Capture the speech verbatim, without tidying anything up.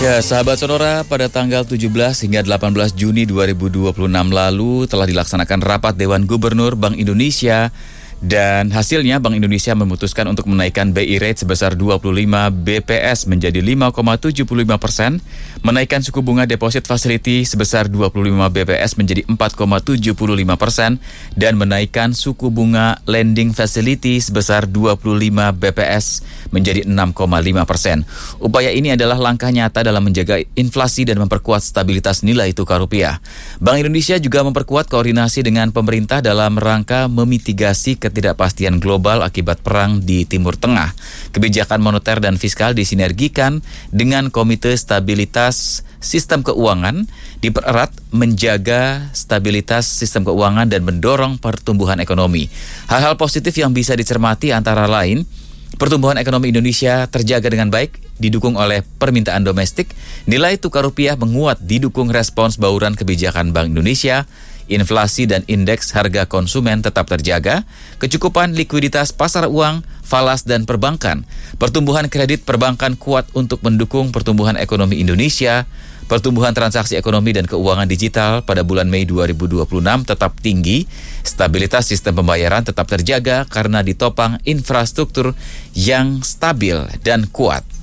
Ya, sahabat Sonora, pada tanggal tujuh belas hingga delapan belas Juni dua ribu dua puluh enam lalu telah dilaksanakan rapat Dewan Gubernur Bank Indonesia. Dan hasilnya Bank Indonesia memutuskan untuk menaikkan B I rate sebesar dua puluh lima B P S menjadi lima koma tujuh lima persen, menaikkan suku bunga deposit facility sebesar dua puluh lima B P S menjadi empat koma tujuh lima persen, dan menaikkan suku bunga lending facility sebesar dua puluh lima B P S menjadi enam koma lima persen. Upaya ini adalah langkah nyata dalam menjaga inflasi dan memperkuat stabilitas nilai tukar rupiah. Bank Indonesia juga memperkuat koordinasi dengan pemerintah dalam rangka memitigasi ketidakpastian global akibat perang di Timur Tengah. Kebijakan moneter dan fiskal disinergikan dengan Komite Stabilitas Sistem Keuangan, dipererat menjaga stabilitas sistem keuangan dan mendorong pertumbuhan ekonomi. Hal-hal positif yang bisa dicermati antara lain: pertumbuhan ekonomi Indonesia terjaga dengan baik, didukung oleh permintaan domestik, nilai tukar rupiah menguat didukung respons bauran kebijakan Bank Indonesia, inflasi dan indeks harga konsumen tetap terjaga, kecukupan likuiditas pasar uang, falas dan perbankan, pertumbuhan kredit perbankan kuat untuk mendukung pertumbuhan ekonomi Indonesia, pertumbuhan transaksi ekonomi dan keuangan digital pada bulan Mei dua ribu dua puluh enam tetap tinggi, stabilitas sistem pembayaran tetap terjaga karena ditopang infrastruktur yang stabil dan kuat.